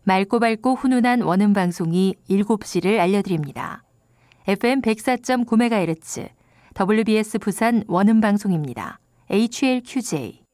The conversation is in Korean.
맑고 밝고 훈훈한 원음 방송이 7시를 알려드립니다. FM 104.9MHz WBS 부산 원음 방송입니다. HLQJ